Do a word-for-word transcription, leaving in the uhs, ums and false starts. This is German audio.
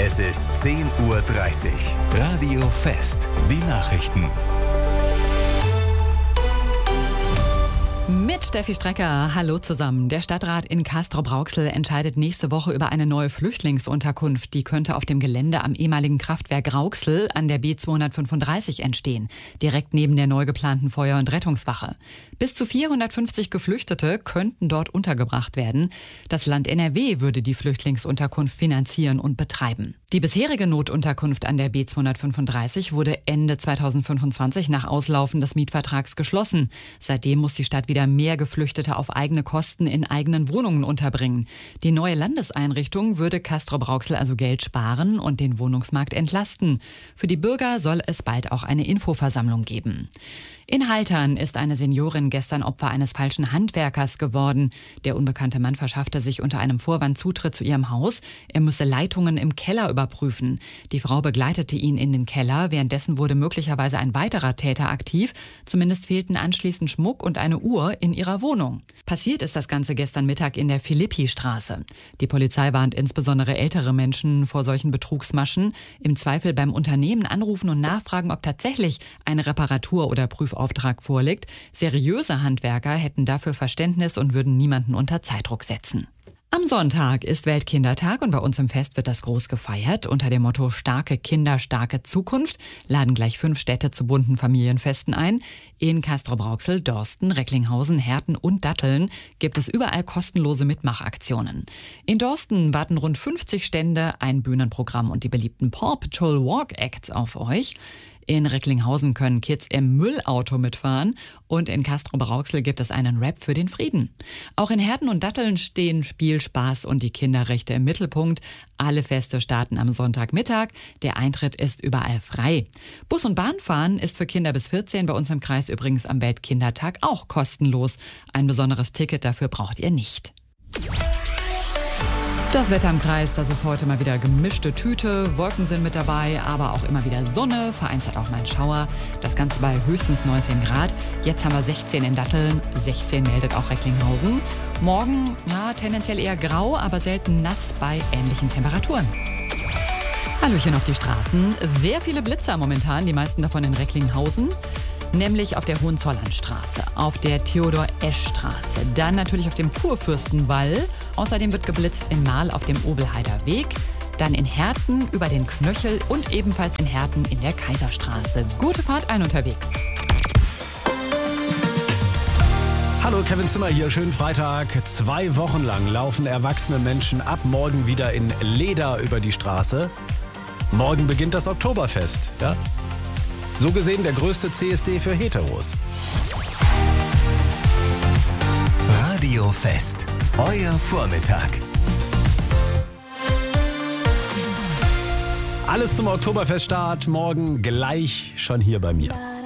Es ist zehn Uhr dreißig. Radio Fest. Die Nachrichten. Mit Steffi Strecker, hallo zusammen. Der Stadtrat in Castrop-Rauxel entscheidet nächste Woche über eine neue Flüchtlingsunterkunft. Die könnte auf dem Gelände am ehemaligen Kraftwerk Rauxel an der B zweihundertfünfunddreißig entstehen, direkt neben der neu geplanten Feuer- und Rettungswache. Bis zu vierhundertfünfzig Geflüchtete könnten dort untergebracht werden. Das Land N R W würde die Flüchtlingsunterkunft finanzieren und betreiben. Die bisherige Notunterkunft an der B zweihundertfünfunddreißig wurde Ende zweitausendfünfundzwanzig nach Auslaufen des Mietvertrags geschlossen. Seitdem muss die Stadt wieder mehr Geflüchtete auf eigene Kosten in eigenen Wohnungen unterbringen. Die neue Landeseinrichtung würde Castrop-Rauxel also Geld sparen und den Wohnungsmarkt entlasten. Für die Bürger soll es bald auch eine Infoversammlung geben. In Haltern ist eine Seniorin gestern Opfer eines falschen Handwerkers geworden. Der unbekannte Mann verschaffte sich unter einem Vorwand Zutritt zu ihrem Haus. Er müsse Leitungen im Keller überprüfen. Die Frau begleitete ihn in den Keller. Währenddessen wurde möglicherweise ein weiterer Täter aktiv. Zumindest fehlten anschließend Schmuck und eine Uhr in ihrer Wohnung. Passiert ist das Ganze gestern Mittag in der Philippi-Straße. Die Polizei warnt insbesondere ältere Menschen vor solchen Betrugsmaschen. Im Zweifel beim Unternehmen anrufen und nachfragen, ob tatsächlich eine Reparatur oder Prüfauftrag vorliegt. Seriöse Handwerker hätten dafür Verständnis und würden niemanden unter Zeitdruck setzen. Am Sonntag ist Weltkindertag und bei uns im Fest wird das groß gefeiert. Unter dem Motto Starke Kinder, starke Zukunft laden gleich fünf Städte zu bunten Familienfesten ein. In Castrop-Rauxel, Dorsten, Recklinghausen, Herten und Datteln gibt es überall kostenlose Mitmachaktionen. In Dorsten warten rund fünfzig Stände, ein Bühnenprogramm und die beliebten Paw Patrol Walk Acts auf euch. In Recklinghausen können Kids im Müllauto mitfahren und in Castrop-Rauxel gibt es einen Rap für den Frieden. Auch in Herten und Datteln stehen Spiel, Spaß und die Kinderrechte im Mittelpunkt. Alle Feste starten am Sonntagmittag. Der Eintritt ist überall frei. Bus- und Bahnfahren ist für Kinder bis vierzehn bei uns im Kreis übrigens am Weltkindertag auch kostenlos. Ein besonderes Ticket dafür braucht ihr nicht. Das Wetter im Kreis, das ist heute mal wieder gemischte Tüte. Wolken sind mit dabei, aber auch immer wieder Sonne, vereinzelt auch mal ein Schauer. Das Ganze bei höchstens neunzehn Grad. Jetzt haben wir sechzehn in Datteln, sechzehn meldet auch Recklinghausen. Morgen, ja, tendenziell eher grau, aber selten nass bei ähnlichen Temperaturen. Hallöchen auf die Straßen. Sehr viele Blitzer momentan, die meisten davon in Recklinghausen. Nämlich auf der Hohenzollernstraße, auf der Theodor-Esch-Straße, dann natürlich auf dem Kurfürstenwall. Außerdem wird geblitzt in Marl auf dem Ovelheider Weg, dann in Herten über den Knöchel und ebenfalls in Herten in der Kaiserstraße. Gute Fahrt ein unterwegs. Hallo, Kevin Zimmer hier, schönen Freitag. Zwei Wochen lang laufen erwachsene Menschen ab morgen wieder in Leder über die Straße. Morgen beginnt das Oktoberfest, ja? So gesehen der größte C S D für Heteros. Radio Fest. Euer Vormittag. Alles zum Oktoberfeststart morgen gleich schon hier bei mir.